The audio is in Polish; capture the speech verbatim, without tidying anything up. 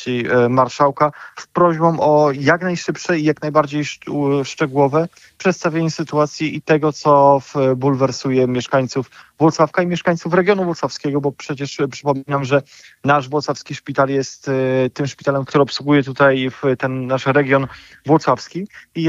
Kancelarii Marszałka z prośbą o jak najszybsze i jak najbardziej szczegółowe przedstawienie sytuacji i tego, co bulwersuje mieszkańców Włocławka i mieszkańców regionu włocławskiego, bo przecież przypominam, że nasz włocławski szpital jest tym szpitalem, który obsługuje tutaj ten nasz region włocławski. I